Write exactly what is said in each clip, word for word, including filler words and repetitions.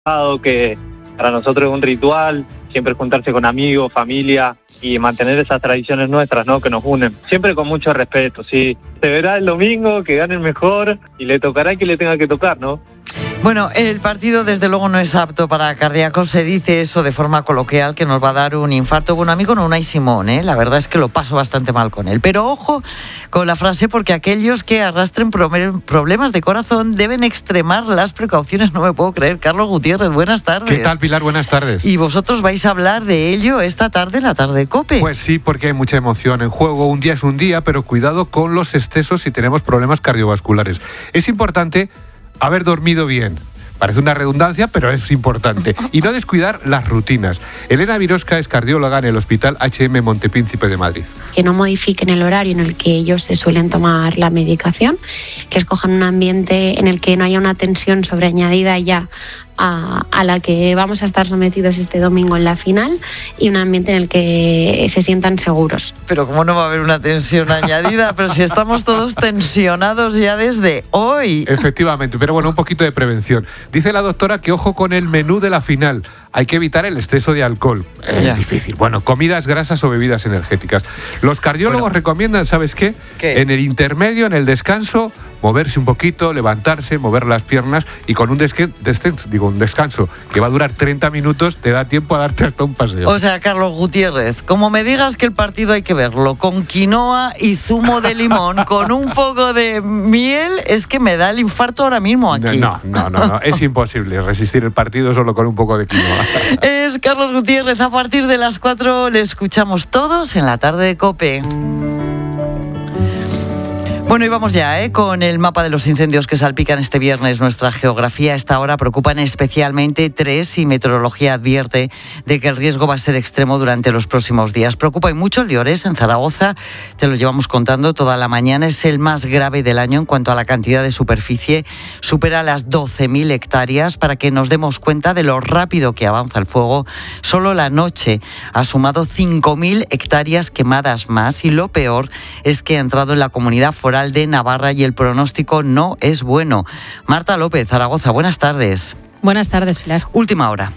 que para nosotros es un ritual, siempre juntarse con amigos, familia y mantener esas tradiciones nuestras, ¿no?, que nos unen. Siempre con mucho respeto, sí. Se verá el domingo, que gane el mejor y le tocará a quien le tenga que tocar, ¿no? Bueno, el partido desde luego no es apto para cardíacos, se dice eso de forma coloquial, que nos va a dar un infarto. Bueno, a mí con Unai Simón, ¿eh? La verdad es que lo paso bastante mal con él. Pero ojo con la frase, porque aquellos que arrastren problemas de corazón deben extremar las precauciones. No me puedo creer. Carlos Gutiérrez, buenas tardes. ¿Qué tal, Pilar? Buenas tardes. Y vosotros vais a hablar de ello esta tarde en la tarde COPE. Pues sí, porque hay mucha emoción en juego. Un día es un día, pero cuidado con los excesos si tenemos problemas cardiovasculares. Es importante haber dormido bien. Parece una redundancia, pero es importante. Y no descuidar las rutinas. Elena Virosca es cardióloga en el Hospital H M Montepríncipe de Madrid. Que no modifiquen el horario en el que ellos se suelen tomar la medicación, que escojan un ambiente en el que no haya una tensión sobreañadida ya a, a la que vamos a estar sometidos este domingo en la final, y un ambiente en el que se sientan seguros. Pero ¿cómo no va a haber una tensión añadida? Pero si estamos todos tensionados ya desde hoy. Efectivamente, pero bueno, un poquito de prevención. Dice la doctora que ojo con el menú de la final. Hay que evitar el exceso de alcohol. Es ya. difícil. Bueno, comidas grasas o bebidas energéticas. Los cardiólogos bueno. recomiendan, ¿sabes qué? ¿Qué? En el intermedio, en el descanso, moverse un poquito, levantarse, mover las piernas, y con un, desque, descenso, digo, un descanso que va a durar treinta minutos, te da tiempo a darte hasta un paseo. O sea, Carlos Gutiérrez, como me digas que el partido hay que verlo con quinoa y zumo de limón, con un poco de miel, es que me da el infarto ahora mismo aquí. No, no, no, no, es imposible resistir el partido solo con un poco de quinoa. Es Carlos Gutiérrez. A partir de las cuatro le escuchamos todos en la tarde de COPE. Bueno, y vamos ya ¿eh? con el mapa de los incendios que salpican este viernes nuestra geografía. A esta hora preocupan especialmente tres, y Meteorología advierte de que el riesgo va a ser extremo durante los próximos días. Preocupa y mucho el de Orés, en Zaragoza. Te lo llevamos contando toda la mañana. Es el más grave del año en cuanto a la cantidad de superficie. Supera las doce mil hectáreas. Para que nos demos cuenta de lo rápido que avanza el fuego, solo la noche ha sumado cinco mil hectáreas quemadas más. Y lo peor es que ha entrado en la comunidad foral de Navarra y el pronóstico no es bueno. Marta López, Zaragoza, buenas tardes. Buenas tardes, Pilar. Última hora.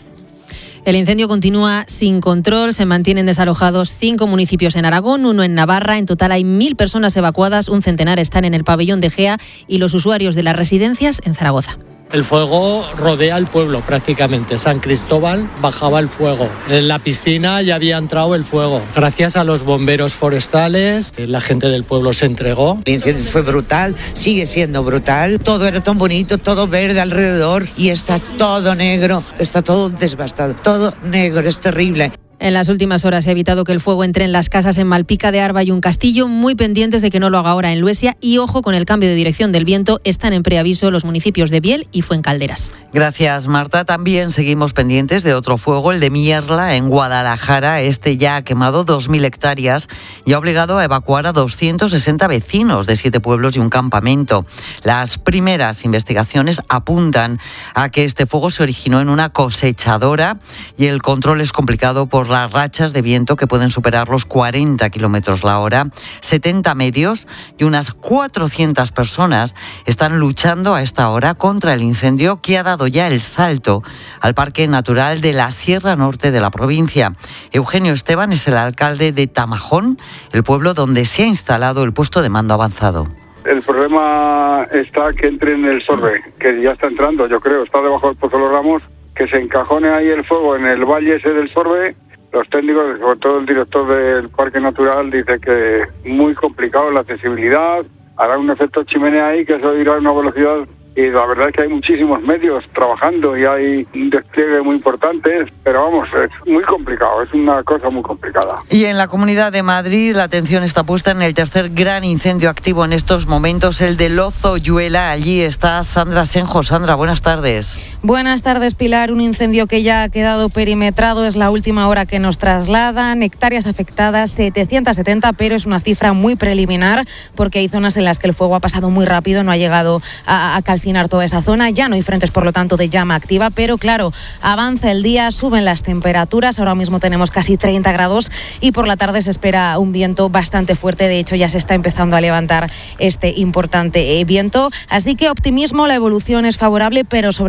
El incendio continúa sin control, se mantienen desalojados cinco municipios en Aragón, uno en Navarra. En total hay mil personas evacuadas, un centenar están en el pabellón de Gea y los usuarios de las residencias en Zaragoza. El fuego rodea el pueblo prácticamente. San Cristóbal bajaba el fuego. En la piscina ya había entrado el fuego. Gracias a los bomberos forestales, la gente del pueblo se entregó. El incendio fue brutal, sigue siendo brutal. Todo era tan bonito, todo verde alrededor, y está todo negro, está todo devastado, todo negro, es terrible. En las últimas horas se ha evitado que el fuego entre en las casas en Malpica de Arba y un Castillo, muy pendientes de que no lo haga ahora en Luesia, y ojo con el cambio de dirección del viento. Están en preaviso los municipios de Biel y Fuencalderas. Gracias, Marta. También seguimos pendientes de otro fuego, el de Mierla, en Guadalajara. Este ya ha quemado dos mil hectáreas y ha obligado a evacuar a doscientos sesenta vecinos de siete pueblos y un campamento. Las primeras investigaciones apuntan a que este fuego se originó en una cosechadora y el control es complicado por las rachas de viento que pueden superar los cuarenta kilómetros la hora. setenta medios y unas cuatrocientas personas están luchando a esta hora contra el incendio que ha dado ya el salto al Parque Natural de la Sierra Norte de la provincia. Eugenio Esteban es el alcalde de Tamajón, el pueblo donde se ha instalado el puesto de mando avanzado. El problema está que entre en el Sorbe, que ya está entrando, yo creo, está debajo del Pozo de los Ramos, que se encajone ahí el fuego en el valle ese del Sorbe. Los técnicos, sobre todo el director del Parque Natural, dice que muy complicado la accesibilidad, hará un efecto chimenea ahí que eso irá a una velocidad, y la verdad es que hay muchísimos medios trabajando y hay un despliegue muy importante, pero vamos, es muy complicado, es una cosa muy complicada. Y en la Comunidad de Madrid la atención está puesta en el tercer gran incendio activo en estos momentos, el de Lozoyuela. Allí está Sandra Senjo. Sandra, buenas tardes. Buenas tardes, Pilar. Un incendio que ya ha quedado perimetrado, es la última hora que nos trasladan. Hectáreas afectadas, setecientos setenta, pero es una cifra muy preliminar porque hay zonas en las que el fuego ha pasado muy rápido, no ha llegado a, a calcinar toda esa zona. Ya no hay frentes, por lo tanto, de llama activa, pero claro, avanza el día, suben las temperaturas. Ahora mismo tenemos casi treinta grados y por la tarde se espera un viento bastante fuerte. De hecho, ya se está empezando a levantar este importante viento. Así que optimismo, la evolución es favorable, pero sobre el terreno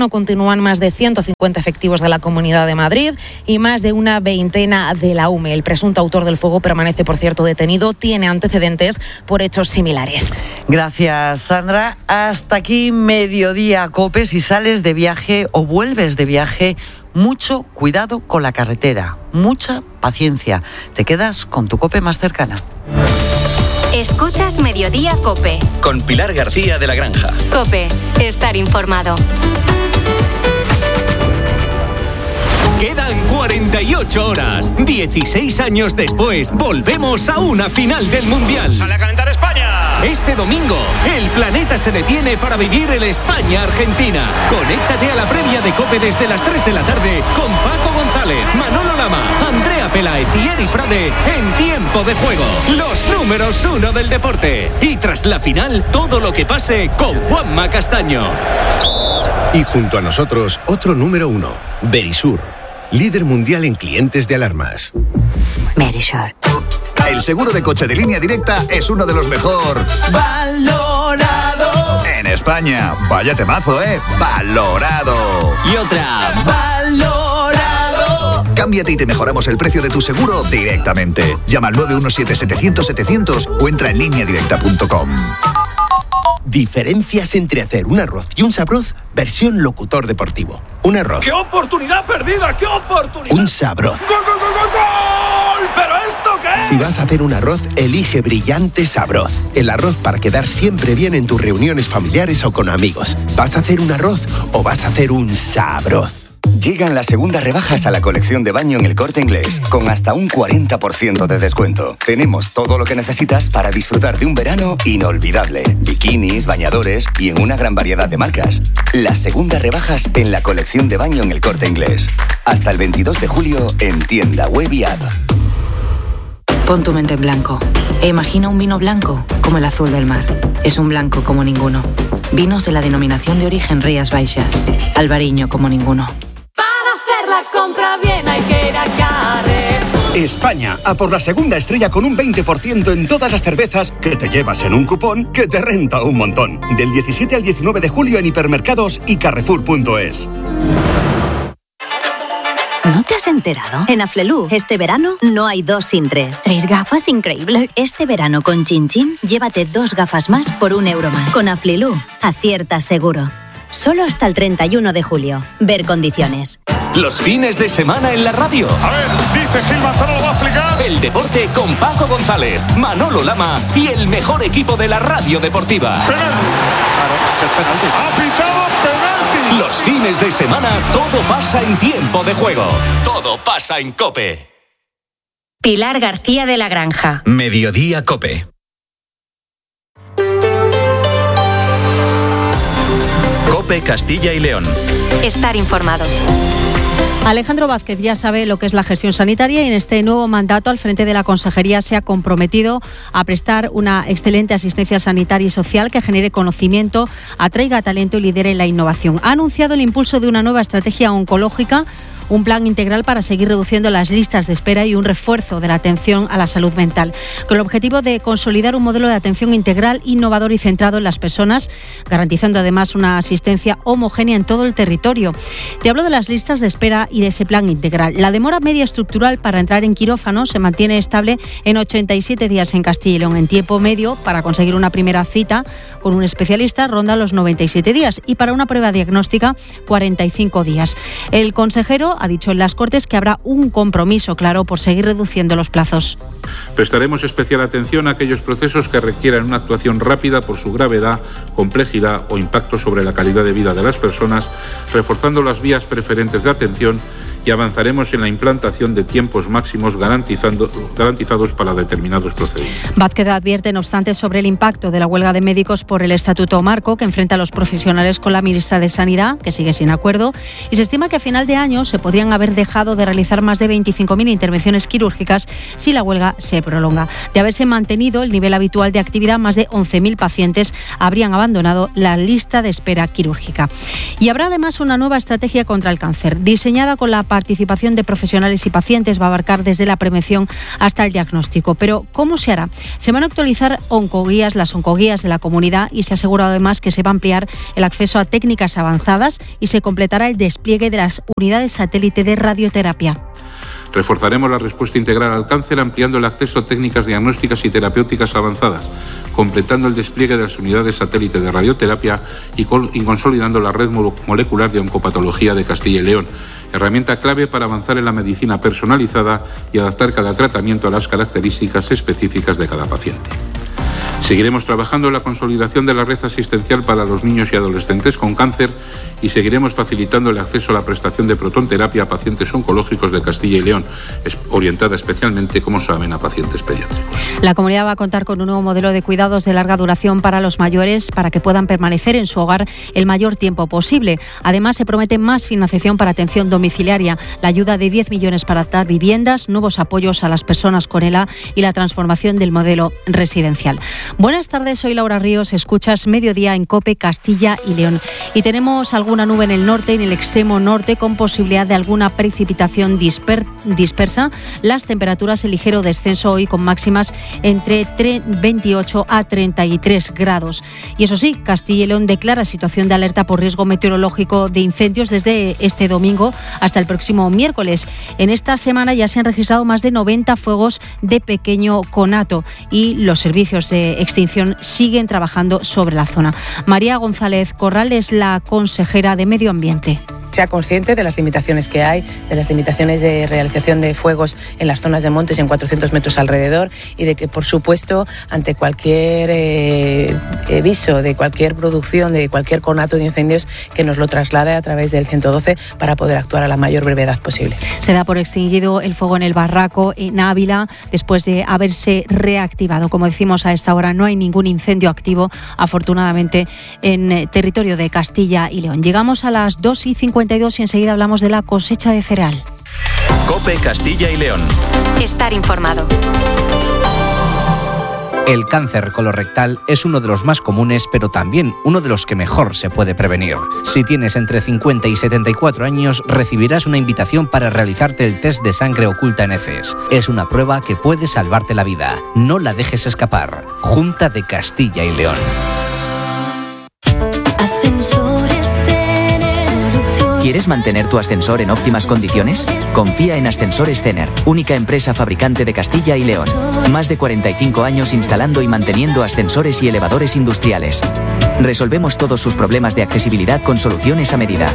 Gobierno continúan más de ciento cincuenta efectivos de la Comunidad de Madrid y más de una veintena de la U M E. El presunto autor del fuego permanece, por cierto, detenido. Tiene antecedentes por hechos similares. Gracias, Sandra. Hasta aquí Mediodía COPE. Si sales de viaje o vuelves de viaje, mucho cuidado con la carretera, mucha paciencia. Te quedas con tu COPE más cercana. Escuchas Mediodía COPE. Con Pilar García de la Granja. COPE, estar informado. Quedan cuarenta y ocho horas. dieciséis años después, volvemos a una final del Mundial. ¡Sale a calentar España! Este domingo, el planeta se detiene para vivir el España-Argentina. Conéctate a la previa de COPE desde las tres de la tarde con Paco González, Manolo Lama, Andrea Peláez y Eri Frade en Tiempo de Juego. Los números uno del deporte. Y tras la final, todo lo que pase con Juanma Castaño. Y junto a nosotros, otro número uno, Verisur, líder mundial en clientes de alarmas. Verisur. El seguro de coche de Línea Directa es uno de los mejor valorado en España. Vaya temazo, ¿eh? Valorado. Y otra. Valorado. Cámbiate y te mejoramos el precio de tu seguro directamente. Llama al nueve uno siete, setecientos, setecientos o entra en línea directa punto com. Diferencias entre hacer un arroz y un sabroz, versión locutor deportivo. Un arroz. ¡Qué oportunidad perdida! ¡Qué oportunidad! Un sabroz. ¡Gol, gol, gol, gol, gol! ¿Pero esto qué es? Si vas a hacer un arroz, elige Brillante Sabroz. El arroz para quedar siempre bien en tus reuniones familiares o con amigos. ¿Vas a hacer un arroz o vas a hacer un sabroz? Llegan las segundas rebajas a la colección de baño en El Corte Inglés, con hasta un cuarenta por ciento de descuento. Tenemos todo lo que necesitas para disfrutar de un verano inolvidable. Bikinis, bañadores y en una gran variedad de marcas. Las segundas rebajas en la colección de baño en El Corte Inglés. Hasta el veintidós de julio en tienda web y app. Pon tu mente en blanco e imagina un vino blanco como el azul del mar. Es un blanco como ninguno. Vinos de la denominación de origen Rías Baixas. Albariño como ninguno. Compra bien, hay que ir a Carrefour. España, a por la segunda estrella con un veinte por ciento en todas las cervezas que te llevas en un cupón que te renta un montón. Del diecisiete al diecinueve de julio en hipermercados y carrefour punto es. ¿No te has enterado? En Aflelu, este verano no hay dos sin tres. Tres gafas, increíble. Este verano con Chin Chin, llévate dos gafas más por un euro más. Con Aflelu, aciertas seguro. Solo hasta el treinta y uno de julio. Ver condiciones. Los fines de semana en la radio. A ver, dice Gil Manzano, lo va a explicar. El deporte con Paco González, Manolo Lama y el mejor equipo de la radio deportiva. Penalti. Claro, es penalti. Ha pitado penalti. Los fines de semana todo pasa en Tiempo de Juego. Todo pasa en COPE. Pilar García de la Granja. Mediodía COPE. COPE Castilla y León. Estar informados. Alejandro Vázquez ya sabe lo que es la gestión sanitaria y en este nuevo mandato al frente de la Consejería se ha comprometido a prestar una excelente asistencia sanitaria y social que genere conocimiento, atraiga talento y lidere la innovación. Ha anunciado el impulso de una nueva estrategia oncológica, un plan integral para seguir reduciendo las listas de espera y un refuerzo de la atención a la salud mental, con el objetivo de consolidar un modelo de atención integral, innovador y centrado en las personas, garantizando además una asistencia homogénea en todo el territorio. Te hablo de las listas de espera y de ese plan integral. La demora media estructural para entrar en quirófano se mantiene estable en ochenta y siete días en Castilla y León. En tiempo medio, para conseguir una primera cita con un especialista, ronda los noventa y siete días y para una prueba diagnóstica, cuarenta y cinco días. El consejero ha dicho en las Cortes que habrá un compromiso claro por seguir reduciendo los plazos. Prestaremos especial atención a aquellos procesos que requieran una actuación rápida por su gravedad, complejidad o impacto sobre la calidad de vida de las personas, reforzando las vías preferentes de atención y avanzaremos en la implantación de tiempos máximos garantizando, garantizados para determinados procedimientos. Vázquez advierte, no obstante, sobre el impacto de la huelga de médicos por el Estatuto Marco que enfrenta a los profesionales con la ministra de Sanidad, que sigue sin acuerdo, y se estima que a final de año se podrían haber dejado de realizar más de veinticinco mil intervenciones quirúrgicas si la huelga se prolonga. De haberse mantenido el nivel habitual de actividad, más de once mil pacientes habrían abandonado la lista de espera quirúrgica. Y habrá además una nueva estrategia contra el cáncer, diseñada con la participación de profesionales y pacientes, va a abarcar desde la prevención hasta el diagnóstico. Pero, ¿cómo se hará? Se van a actualizar oncoguías, las oncoguías de la comunidad, y se ha asegurado además que se va a ampliar el acceso a técnicas avanzadas y se completará el despliegue de las unidades satélite de radioterapia. Reforzaremos la respuesta integral al cáncer ampliando el acceso a técnicas diagnósticas y terapéuticas avanzadas, completando el despliegue de las unidades satélite de radioterapia y, con, y consolidando la red molecular de oncopatología de Castilla y León, herramienta clave para avanzar en la medicina personalizada y adaptar cada tratamiento a las características específicas de cada paciente. Seguiremos trabajando en la consolidación de la red asistencial para los niños y adolescentes con cáncer y seguiremos facilitando el acceso a la prestación de protonterapia a pacientes oncológicos de Castilla y León, orientada especialmente, como saben, a pacientes pediátricos. La comunidad va a contar con un nuevo modelo de cuidados de larga duración para los mayores para que puedan permanecer en su hogar el mayor tiempo posible. Además, se promete más financiación para atención domiciliaria, la ayuda de diez millones para adaptar viviendas, nuevos apoyos a las personas con ELA y la transformación del modelo residencial. Buenas tardes, soy Laura Ríos, escuchas Mediodía en COPE Castilla y León. Y tenemos alguna nube en el norte y en el extremo norte con posibilidad de alguna precipitación disper, dispersa. Las temperaturas en ligero descenso hoy con máximas entre veintiocho a treinta y tres grados. Y eso sí, Castilla y León declara situación de alerta por riesgo meteorológico de incendios desde este domingo hasta el próximo miércoles. En esta semana ya se han registrado más de noventa fuegos de pequeño conato y los servicios de extinción siguen trabajando sobre la zona. María González Corral es la consejera de Medio Ambiente. Sea consciente de las limitaciones que hay, de las limitaciones de realización de fuegos en las zonas de montes y en cuatrocientos metros alrededor, y de que, por supuesto, ante cualquier eh, aviso de cualquier producción, de cualquier conato de incendios, que nos lo traslade a través del ciento doce para poder actuar a la mayor brevedad posible. Se da por extinguido el fuego en el Barraco, en Ávila, después de haberse reactivado. Como decimos, a esta hora no hay ningún incendio activo, afortunadamente, en territorio de Castilla y León. Llegamos a las dos y cincuenta y dos y enseguida hablamos de la cosecha de cereal. COPE Castilla y León. Estar informado. El cáncer colorectal es uno de los más comunes, pero también uno de los que mejor se puede prevenir. Si tienes entre cincuenta y setenta y cuatro años, recibirás una invitación para realizarte el test de sangre oculta en heces. Es una prueba que puede salvarte la vida. No la dejes escapar. Junta de Castilla y León. ¿Quieres mantener tu ascensor en óptimas condiciones? Confía en Ascensores Cener, única empresa fabricante de Castilla y León. Más de cuarenta y cinco años instalando y manteniendo ascensores y elevadores industriales. Resolvemos todos sus problemas de accesibilidad con soluciones a medida.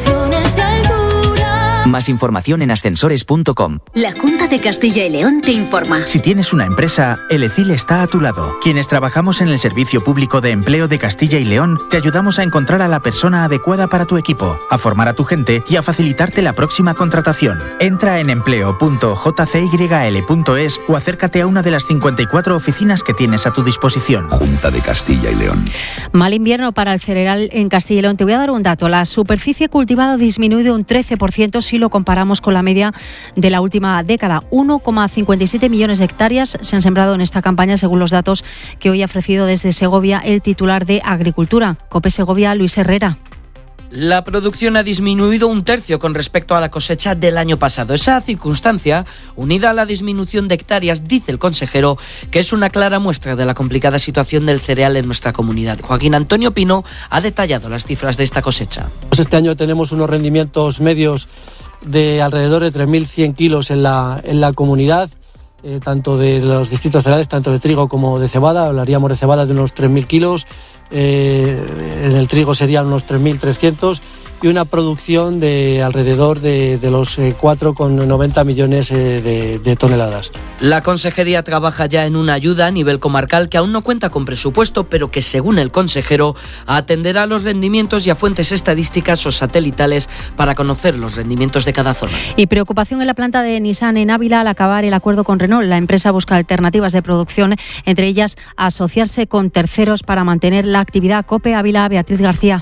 Más información en ascensores punto com. La Junta de Castilla y León te informa. Si tienes una empresa, el E C I L está a tu lado. Quienes trabajamos en el Servicio Público de Empleo de Castilla y León, te ayudamos a encontrar a la persona adecuada para tu equipo, a formar a tu gente y a facilitarte la próxima contratación. Entra en empleo punto j c y l punto es o acércate a una de las cincuenta y cuatro oficinas que tienes a tu disposición. Junta de Castilla y León. Mal invierno para el cereal en Castilla y León. Te voy a dar un dato. La superficie cultivada ha disminuido un trece por ciento si lo comparamos con la media de la última década. uno coma cincuenta y siete millones de hectáreas se han sembrado en esta campaña, según los datos que hoy ha ofrecido desde Segovia el titular de Agricultura. COPE Segovia, Luis Herrera. La producción ha disminuido un tercio con respecto a la cosecha del año pasado. Esa circunstancia, unida a la disminución de hectáreas, dice el consejero, que es una clara muestra de la complicada situación del cereal en nuestra comunidad. Joaquín Antonio Pino ha detallado las cifras de esta cosecha. Pues este año tenemos unos rendimientos medios de alrededor de tres mil cien kilos en la, en la comunidad, eh, tanto de los distintos cereales, tanto de trigo como de cebada. Hablaríamos de cebada de unos tres mil kilos, eh, en el trigo serían unos tres mil trescientos y una producción de alrededor de, de los eh, cuatro coma noventa millones eh, de, de toneladas. La consejería trabaja ya en una ayuda a nivel comarcal que aún no cuenta con presupuesto, pero que, según el consejero, atenderá a los rendimientos y a fuentes estadísticas o satelitales para conocer los rendimientos de cada zona. Y preocupación en la planta de Nissan en Ávila al acabar el acuerdo con Renault. La empresa busca alternativas de producción, entre ellas asociarse con terceros para mantener la actividad. COPE Ávila, Beatriz García.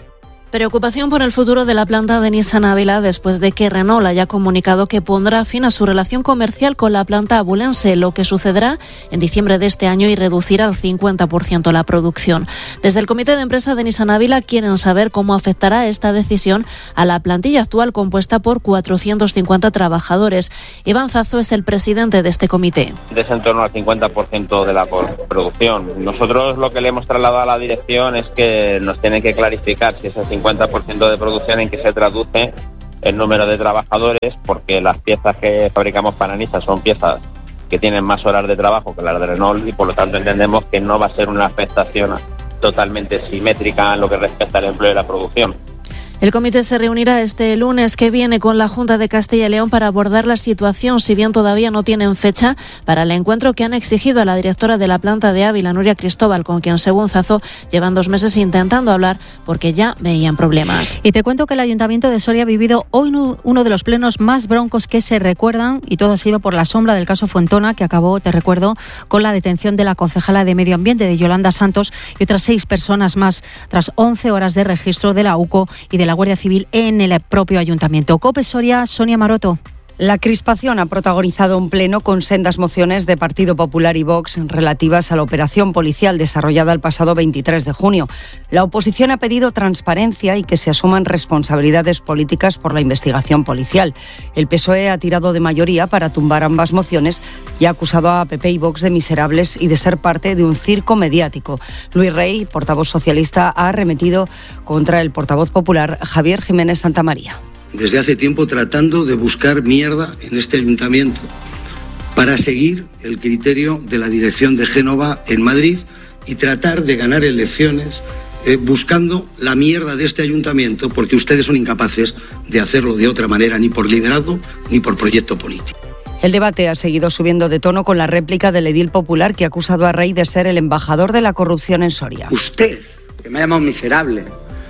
Preocupación por el futuro de la planta de Nissan Ávila después de que Renault haya comunicado que pondrá fin a su relación comercial con la planta abulense, lo que sucederá en diciembre de este año y reducirá al cincuenta por ciento la producción. Desde el comité de empresa de Nissan Ávila quieren saber cómo afectará esta decisión a la plantilla actual compuesta por cuatrocientos cincuenta trabajadores. Iván Zazo es el presidente de este comité. Es en torno al cincuenta por ciento de la producción. Nosotros lo que le hemos trasladado a la dirección es que nos tienen que clarificar si ese cincuenta por ciento de producción en que se traduce el número de trabajadores, porque las piezas que fabricamos para Nissan son piezas que tienen más horas de trabajo que las de Renault y por lo tanto entendemos que no va a ser una afectación totalmente simétrica en lo que respecta al empleo y la producción. El comité se reunirá este lunes que viene con la Junta de Castilla y León para abordar la situación, si bien todavía no tienen fecha para el encuentro que han exigido a la directora de la planta de Ávila, Nuria Cristóbal, con quien, según Zazo, llevan dos meses intentando hablar porque ya veían problemas. Y te cuento que el Ayuntamiento de Soria ha vivido hoy uno de los plenos más broncos que se recuerdan, y todo ha sido por la sombra del caso Fuentona, que acabó, te recuerdo, con la detención de la concejala de Medio Ambiente, de Yolanda Santos, y otras seis personas más, tras once horas de registro de la U C O y de la Guardia Civil en el propio ayuntamiento. COPE Soria, Sonia Maroto. La crispación ha protagonizado un pleno con sendas mociones de Partido Popular y Vox relativas a la operación policial desarrollada el pasado veintitrés de junio. La oposición ha pedido transparencia y que se asuman responsabilidades políticas por la investigación policial. El P S O E ha tirado de mayoría para tumbar ambas mociones y ha acusado a P P y Vox de miserables y de ser parte de un circo mediático. Luis Rey, portavoz socialista, ha arremetido contra el portavoz popular Javier Jiménez Santamaría. Desde hace tiempo tratando de buscar mierda en este ayuntamiento para seguir el criterio de la dirección de Génova en Madrid y tratar de ganar elecciones eh, buscando la mierda de este ayuntamiento, porque ustedes son incapaces de hacerlo de otra manera, ni por liderazgo ni por proyecto político. El debate ha seguido subiendo de tono con la réplica del edil popular que ha acusado a Rey de ser el embajador de la corrupción en Soria. Usted, que me ha llamado miserable,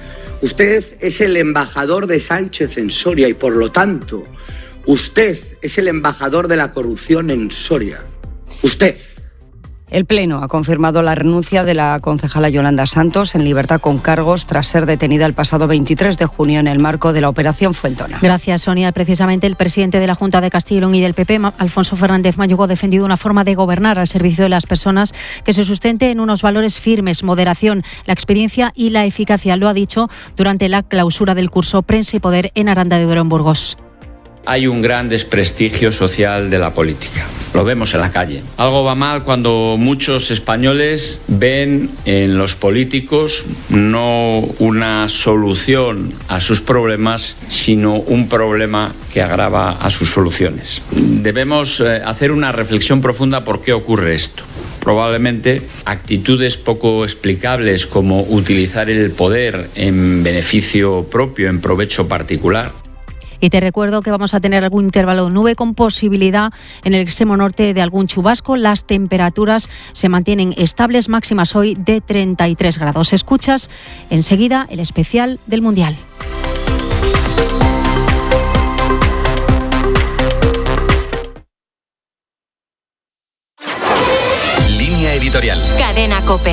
usted es el embajador de Sánchez en Soria y, por lo tanto, usted es el embajador de la corrupción en Soria. Usted. El Pleno ha confirmado la renuncia de la concejala Yolanda Santos en libertad con cargos tras ser detenida el pasado veintitrés de junio en el marco de la Operación Fuentona. Gracias, Sonia. Precisamente el presidente de la Junta de Castilla y León y del P P, Alfonso Fernández Mañugo, ha defendido una forma de gobernar al servicio de las personas que se sustente en unos valores firmes, moderación, la experiencia y la eficacia. Lo ha dicho durante la clausura del curso Prensa y Poder en Aranda de Duero, en Burgos. Hay un gran desprestigio social de la política. Lo vemos en la calle. Algo va mal cuando muchos españoles ven en los políticos no una solución a sus problemas, sino un problema que agrava a sus soluciones. Debemos hacer una reflexión profunda por qué ocurre esto. Probablemente actitudes poco explicables como utilizar el poder en beneficio propio, en provecho particular. Y te recuerdo que vamos a tener algún intervalo de nube con posibilidad en el extremo norte de algún chubasco. Las temperaturas se mantienen estables, máximas hoy de treinta y tres grados. Escuchas enseguida el especial del Mundial. Línea editorial. Cadena COPE.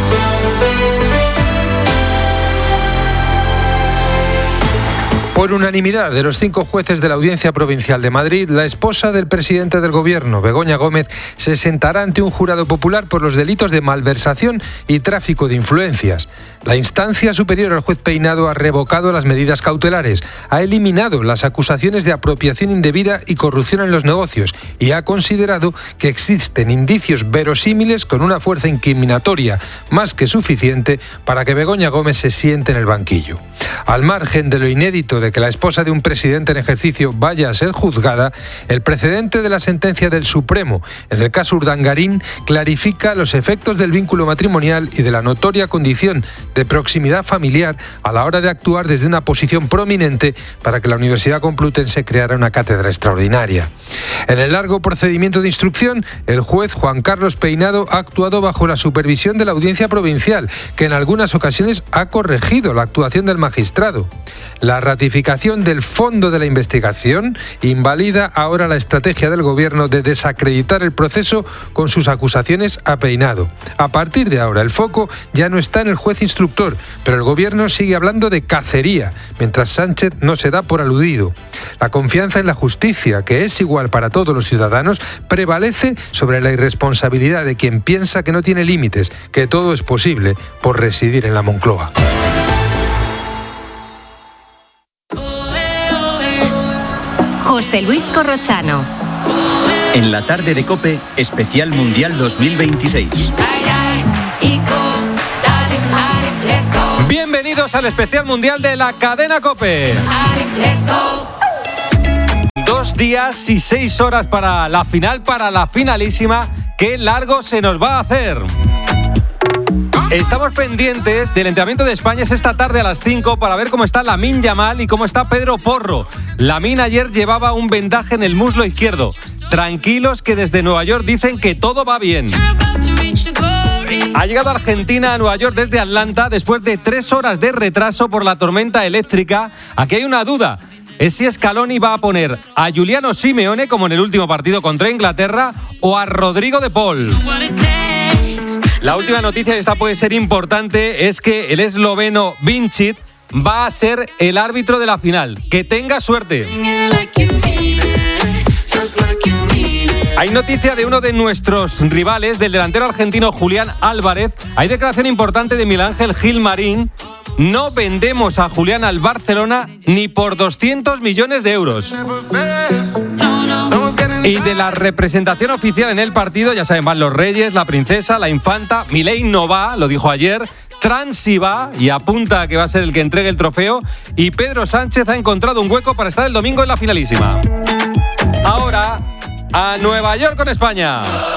Por unanimidad de los cinco jueces de la Audiencia Provincial de Madrid, la esposa del presidente del Gobierno, Begoña Gómez, se sentará ante un jurado popular por los delitos de malversación y tráfico de influencias. La instancia superior al juez Peinado ha revocado las medidas cautelares, ha eliminado las acusaciones de apropiación indebida y corrupción en los negocios y ha considerado que existen indicios verosímiles con una fuerza incriminatoria más que suficiente para que Begoña Gómez se siente en el banquillo. Al margen de lo inédito de que la esposa de un presidente en ejercicio vaya a ser juzgada, el precedente de la sentencia del Supremo en el caso Urdangarín clarifica los efectos del vínculo matrimonial y de la notoria condición de proximidad familiar a la hora de actuar desde una posición prominente para que la Universidad Complutense creara una cátedra extraordinaria. En el largo procedimiento de instrucción, el juez Juan Carlos Peinado ha actuado bajo la supervisión de la Audiencia Provincial, que en algunas ocasiones ha corregido la actuación del magistrado. La ratificación del fondo de la investigación invalida ahora la estrategia del Gobierno de desacreditar el proceso con sus acusaciones a Peinado. A partir de ahora, el foco ya no está en el juez instructor instructor, pero el gobierno sigue hablando de cacería, mientras Sánchez no se da por aludido. La confianza en la justicia, que es igual para todos los ciudadanos, prevalece sobre la irresponsabilidad de quien piensa que no tiene límites, que todo es posible por residir en la Moncloa. José Luis Corrochano. En la tarde de COPE, especial Mundial dos mil veintiséis. Bienvenidos al especial mundial de la cadena COPE. Dos días y seis horas para la final, para la finalísima. ¡Qué largo se nos va a hacer! Estamos pendientes del entrenamiento de España, es esta tarde a las cinco, para ver cómo está Lamine Yamal y cómo está Pedro Porro. Lamine ayer llevaba un vendaje en el muslo izquierdo. Tranquilos, que desde Nueva York dicen que todo va bien. Ha llegado Argentina a Nueva York desde Atlanta después de tres horas de retraso por la tormenta eléctrica. Aquí hay una duda. Es si Scaloni va a poner a Giuliano Simeone, como en el último partido contra Inglaterra, o a Rodrigo de Paul. La última noticia, y esta puede ser importante, es que el esloveno Vincic va a ser el árbitro de la final. ¡Que tenga suerte! Hay noticia de uno de nuestros rivales, del delantero argentino Julián Álvarez. Hay declaración importante de Miguel Ángel Gilmarín. No vendemos a Julián al Barcelona ni por doscientos millones de euros. Y de la representación oficial en el partido, ya saben, van los Reyes, la Princesa, la Infanta. Milei no va, lo dijo ayer. Transi va y apunta a que va a ser el que entregue el trofeo. Y Pedro Sánchez ha encontrado un hueco para estar el domingo en la finalísima. Ahora, a Nueva York con España.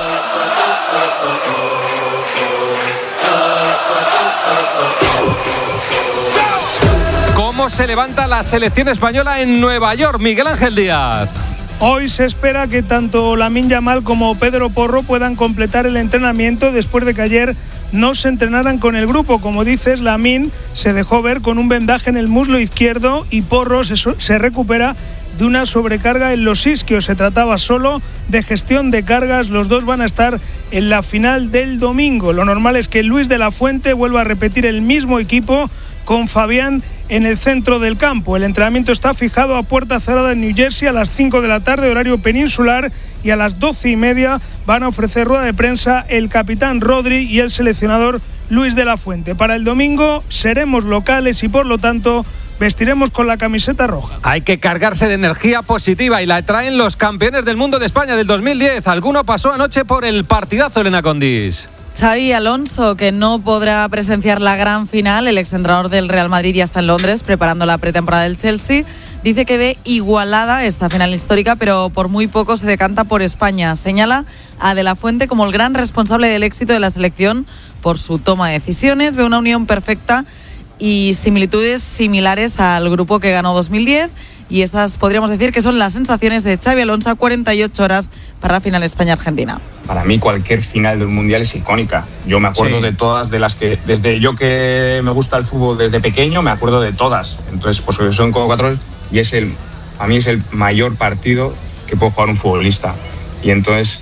¿Cómo se levanta la selección española en Nueva York, Miguel Ángel Díaz? Hoy se espera que tanto Lamine Yamal como Pedro Porro puedan completar el entrenamiento después de que ayer no se entrenaran con el grupo. Como dices, Lamine se dejó ver con un vendaje en el muslo izquierdo y Porro se, se recupera de una sobrecarga en los isquios. Se trataba solo de gestión de cargas. Los dos van a estar en la final del domingo. Lo normal es que Luis de la Fuente vuelva a repetir el mismo equipo con Fabián en el centro del campo. El entrenamiento está fijado a puerta cerrada en New Jersey a las cinco de la tarde, horario peninsular, y a las doce y media van a ofrecer rueda de prensa el capitán Rodri y el seleccionador Luis de la Fuente. Para el domingo seremos locales y por lo tanto vestiremos con la camiseta roja. Hay que cargarse de energía positiva y la traen los campeones del mundo de España del dos mil diez. Alguno pasó anoche por el partidazo, Elena Condis. Xavi Alonso, que no podrá presenciar la gran final, el exentrenador del Real Madrid ya está en Londres preparando la pretemporada del Chelsea, dice que ve igualada esta final histórica, pero por muy poco se decanta por España. Señala a De la Fuente como el gran responsable del éxito de la selección por su toma de decisiones, ve una unión perfecta y similitudes similares al grupo que ganó dos mil diez, y estas podríamos decir que son las sensaciones de Xavi Alonso a cuarenta y ocho horas para la final España-Argentina. Para mí cualquier final de un mundial es icónica. Yo me acuerdo sí. de todas, de las que desde yo que me gusta el fútbol desde pequeño, me acuerdo de todas. Entonces, pues son convocatorios y es el, a mí es el mayor partido que puede jugar un futbolista. Y entonces,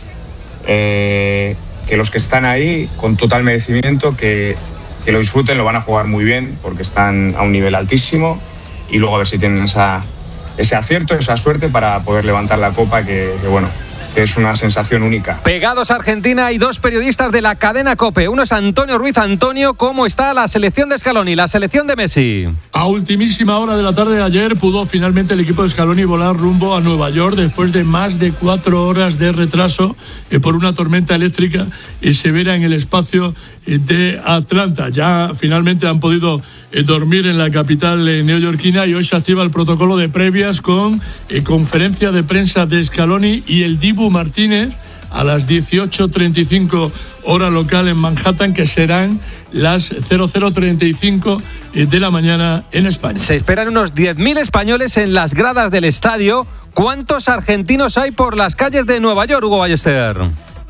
eh, que los que están ahí con total merecimiento, que, que lo disfruten, lo van a jugar muy bien porque están a un nivel altísimo, y luego a ver si tienen esa ese acierto, esa suerte para poder levantar la copa, que, que bueno, que es una sensación única. Pegados a Argentina hay dos periodistas de la cadena COPE. Uno es Antonio Ruiz. Antonio, ¿cómo está la selección de Scaloni, la selección de Messi? A ultimísima hora de la tarde de ayer pudo finalmente el equipo de Scaloni volar rumbo a Nueva York después de más de cuatro horas de retraso eh, por una tormenta eléctrica eh, severa en el espacio eh, de Atlanta. Ya finalmente han podido eh, dormir en la capital eh, neoyorquina, y hoy se activa el protocolo de previas con eh, conferencia de prensa de Scaloni y el Dibu Martínez a las dieciocho treinta y cinco hora local en Manhattan, que serán las cero cero treinta y cinco de la mañana en España. Se esperan unos diez mil españoles en las gradas del estadio. ¿Cuántos argentinos hay por las calles de Nueva York, Hugo Ballester?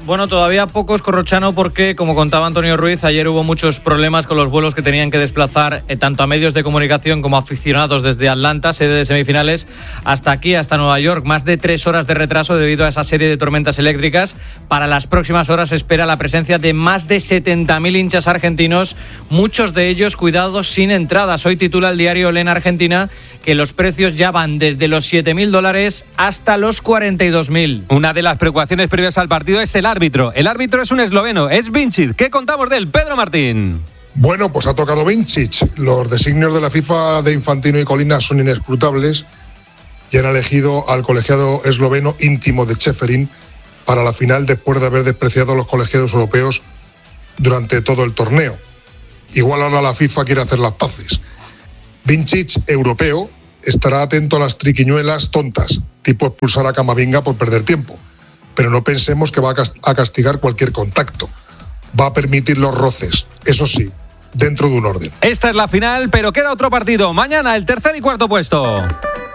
Bueno, todavía pocos, Corrochano, porque, como contaba Antonio Ruiz, ayer hubo muchos problemas con los vuelos que tenían que desplazar eh, tanto a medios de comunicación como a aficionados desde Atlanta, sede de semifinales, hasta aquí, hasta Nueva York. Más de tres horas de retraso debido a esa serie de tormentas eléctricas. Para las próximas horas se espera la presencia de más de setenta mil hinchas argentinos, muchos de ellos cuidados sin entradas. Hoy titula el diario Lena Argentina que los precios ya van desde los siete mil dólares hasta los cuarenta y dos mil. Una de las preocupaciones previas al partido es el árbitro. El árbitro es un esloveno, es Vincic. ¿Qué contamos de él, Pedro Martín? Bueno, pues ha tocado Vincic. Los designios de la FIFA de Infantino y Colina son inescrutables y han elegido al colegiado esloveno íntimo de Čeferin para la final después de haber despreciado a los colegiados europeos durante todo el torneo. Igual ahora la FIFA quiere hacer las paces. Vincic, europeo, estará atento a las triquiñuelas tontas, tipo expulsar a Camavinga por perder tiempo. Pero no pensemos que va a castigar cualquier contacto. Va a permitir los roces, eso sí, dentro de un orden. Esta es la final, pero queda otro partido. Mañana el tercer y cuarto puesto.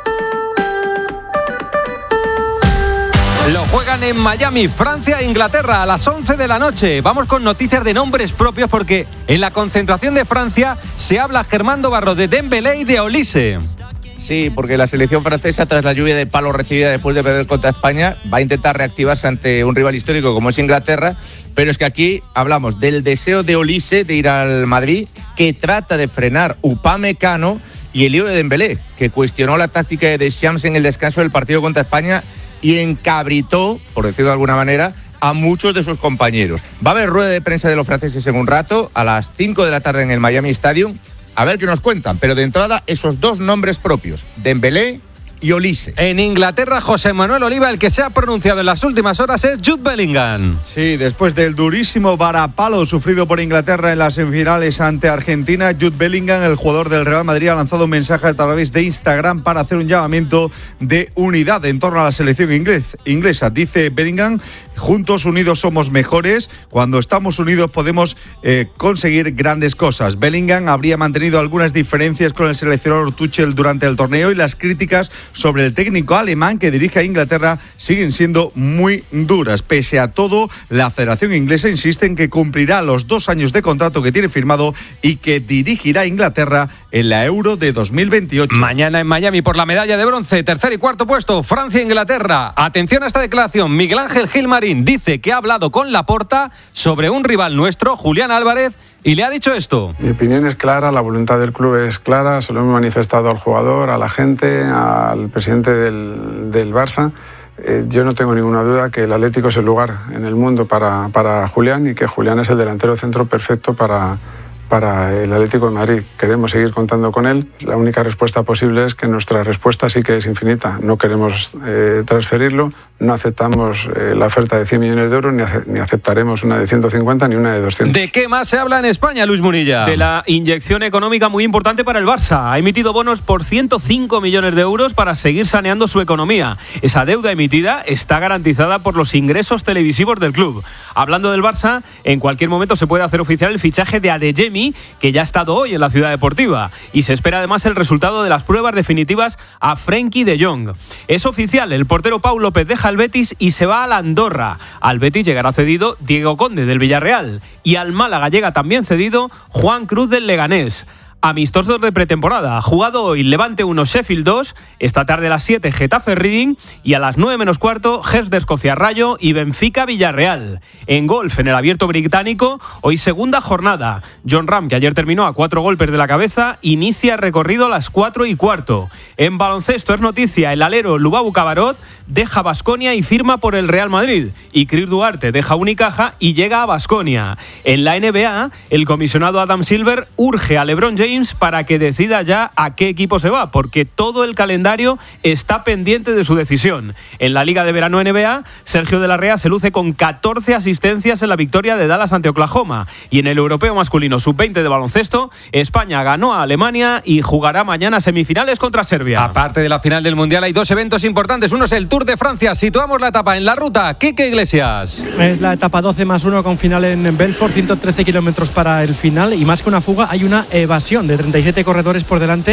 Lo juegan en Miami, Francia e Inglaterra a las once de la noche. Vamos con noticias de nombres propios porque en la concentración de Francia se habla Germando Barro de Dembélé y de Olise. Sí, porque la selección francesa, tras la lluvia de palos recibida después de perder contra España, va a intentar reactivarse ante un rival histórico como es Inglaterra, pero es que aquí hablamos del deseo de Olise de ir al Madrid, que trata de frenar Upamecano, y el lío de Dembélé, que cuestionó la táctica de Deschamps en el descanso del partido contra España y encabritó, por decirlo de alguna manera, a muchos de sus compañeros. Va a haber rueda de prensa de los franceses en un rato, a las cinco de la tarde en el Miami Stadium. A ver qué nos cuentan, pero de entrada esos dos nombres propios, Dembélé y Olise. En Inglaterra, José Manuel Oliva, el que se ha pronunciado en las últimas horas es Jude Bellingham. Sí, después del durísimo varapalo sufrido por Inglaterra en las semifinales ante Argentina, Jude Bellingham, el jugador del Real Madrid, ha lanzado un mensaje a través de Instagram para hacer un llamamiento de unidad en torno a la selección inglés, inglesa. Dice Bellingham: juntos, unidos somos mejores. Cuando estamos unidos podemos eh, conseguir grandes cosas. Bellingham habría mantenido algunas diferencias con el seleccionador Tuchel durante el torneo y las críticas sobre el técnico alemán que dirige a Inglaterra siguen siendo muy duras. Pese a todo, la Federación Inglesa insiste en que cumplirá los dos años de contrato que tiene firmado y que dirigirá a Inglaterra en la Euro de dos mil veintiocho. Mañana en Miami por la medalla de bronce, tercer y cuarto puesto, Francia e Inglaterra. Atención a esta declaración. Miguel Ángel Gil Marín dice que ha hablado con Laporta sobre un rival nuestro, Julián Álvarez, y le ha dicho esto. Mi opinión es clara, la voluntad del club es clara, se lo hemos manifestado al jugador, a la gente, al presidente del, del Barça. Eh, yo no tengo ninguna duda que el Atlético es el lugar en el mundo para, para Julián y que Julián es el delantero centro perfecto para, para el Atlético de Madrid. Queremos seguir contando con él. La única respuesta posible es que nuestra respuesta sí que es infinita. No queremos eh, transferirlo, no aceptamos eh, la oferta de cien millones de euros, ni, ace- ni aceptaremos una de ciento cincuenta ni una de doscientos. ¿De qué más se habla en España, Luis Munilla? De la inyección económica muy importante para el Barça. Ha emitido bonos por ciento cinco millones de euros para seguir saneando su economía. Esa deuda emitida está garantizada por los ingresos televisivos del club. Hablando del Barça, en cualquier momento se puede hacer oficial el fichaje de Adeyemi, que ya ha estado hoy en la Ciudad Deportiva. Y se espera además el resultado de las pruebas definitivas a Frenkie de Jong. Es oficial, el portero Pau López deja el Betis y se va a la Andorra. Al Betis llegará cedido Diego Conde del Villarreal. Y al Málaga llega también cedido Juan Cruz del Leganés. Amistosos de pretemporada. Jugado hoy Levante uno, Sheffield dos, esta tarde a las siete Getafe Reading y a las nueve menos cuarto Gers de Escocia Rayo y Benfica Villarreal. En golf, en el Abierto Británico, hoy segunda jornada. Jon Rahm, que ayer terminó a cuatro golpes de la cabeza, inicia recorrido a las cuatro y cuarto. En baloncesto es noticia, el alero Lubabu Cabarot deja Baskonia y firma por el Real Madrid. Y Chris Duarte deja Unicaja y llega a Baskonia. En la N B A, el comisionado Adam Silver urge a LeBron James para que decida ya a qué equipo se va, porque todo el calendario está pendiente de su decisión. En la Liga de Verano N B A, Sergio de la Rea se luce con catorce asistencias en la victoria de Dallas ante Oklahoma. Y en el Europeo Masculino sub veinte de baloncesto, España ganó a Alemania y jugará mañana semifinales contra Serbia. Aparte de la final del Mundial, hay dos eventos importantes. Uno es el Tour de Francia. Situamos la etapa en la ruta. Quique Iglesias. Es la etapa doce más uno con final en Belfort, ciento trece kilómetros para el final. Y más que una fuga, hay una evasión de treinta y siete corredores por delante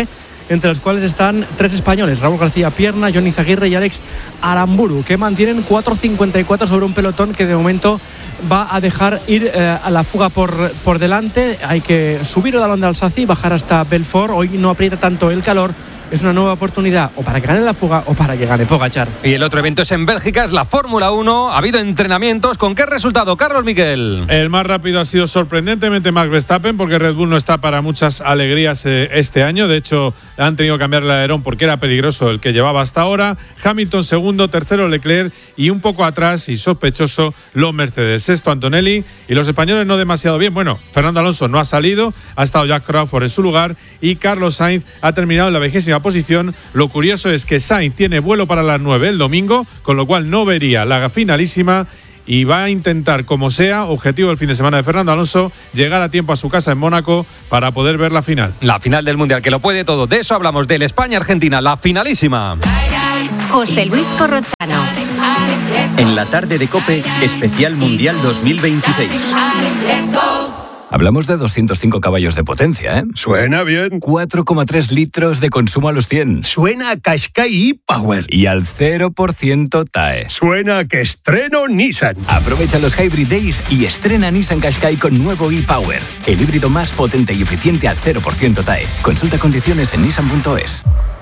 entre los cuales están tres españoles, Raúl García Pierna, Johnny Zaguirre y Alex Aramburu, que mantienen cuatro cincuenta y cuatro sobre un pelotón que de momento va a dejar ir eh, a la fuga por, por delante. Hay que subir el balón de Alsace, bajar hasta Belfort. Hoy no aprieta tanto el calor. Es una nueva oportunidad o para que gane la fuga o para que gane Pogačar. Y el otro evento es en Bélgica, es la Fórmula uno. Ha habido entrenamientos. ¿Con qué resultado, Carlos Miquel? El más rápido ha sido sorprendentemente Max Verstappen, porque Red Bull no está para muchas alegrías eh, este año. De hecho, han tenido que cambiar el alerón porque era peligroso el que llevaba hasta ahora. Hamilton segundo, tercero Leclerc y un poco atrás y sospechoso los Mercedes. Sexto Antonelli y los españoles no demasiado bien. Bueno, Fernando Alonso no ha salido, ha estado Jack Crawford en su lugar y Carlos Sainz ha terminado en la vigésima posición. Lo curioso es que Sainz tiene vuelo para las nueve el domingo, con lo cual no vería la finalísima y va a intentar, como sea, objetivo del fin de semana de Fernando Alonso, llegar a tiempo a su casa en Mónaco para poder ver la final. La final del Mundial, que lo puede todo. De eso hablamos, del España-Argentina, la finalísima. José Luis Corrochano. En la tarde de COPE, especial Mundial dos mil veintiséis. Hablamos de doscientos cinco caballos de potencia, ¿eh? Suena bien. cuatro coma tres litros de consumo a los cien. Suena a Qashqai e-Power. Y al cero por ciento T A E. Suena a que estreno Nissan. Aprovecha los Hybrid Days y estrena Nissan Qashqai con nuevo e-Power. El híbrido más potente y eficiente al cero por ciento T A E. Consulta condiciones en nissan punto es.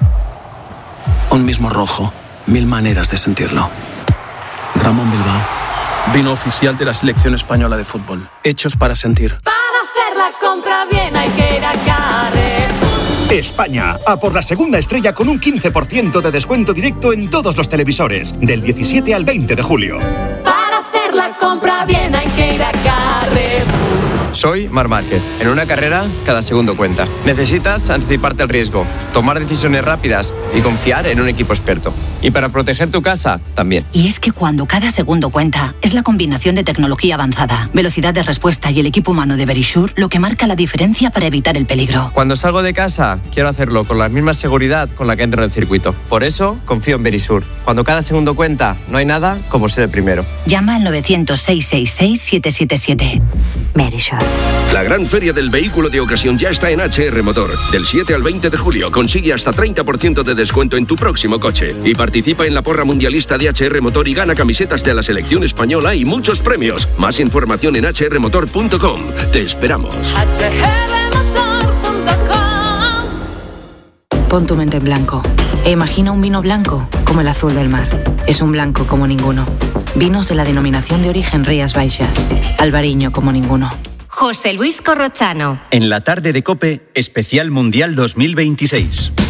Un mismo rojo. Mil maneras de sentirlo. Ramón Bilbao. Vino oficial de la selección española de fútbol. Hechos para sentir. La compra bien hay que ir a Carrefour. España, a por la segunda estrella con un quince por ciento de descuento directo en todos los televisores, del diecisiete al veinte de julio. Para hacer la compra bien hay que ir a Carrefour. Soy Marc Márquez. En una carrera, cada segundo cuenta. Necesitas anticiparte al riesgo, tomar decisiones rápidas y confiar en un equipo experto. Y para proteger tu casa, también. Y es que cuando cada segundo cuenta, es la combinación de tecnología avanzada, velocidad de respuesta y el equipo humano de Verisure lo que marca la diferencia para evitar el peligro. Cuando salgo de casa, quiero hacerlo con la misma seguridad con la que entro en el circuito. Por eso, confío en Verisure. Cuando cada segundo cuenta, no hay nada como ser el primero. Llama al novecientos, seiscientos sesenta y seis, siete siete siete. Verisure. La gran feria del vehículo de ocasión ya está en H R Motor. Del siete al veinte de julio consigue hasta treinta por ciento de descuento en tu próximo coche. Y participa en la porra mundialista de H R Motor y gana camisetas de la selección española y muchos premios. Más información en h r motor punto com. Te esperamos. hache erre motor punto com. Pon tu mente en blanco e imagina un vino blanco como el azul del mar. Es un blanco como ninguno. Vinos de la denominación de origen Rías Baixas. Albariño como ninguno. José Luis Corrochano. En la tarde de COPE, especial Mundial dos mil veintiséis.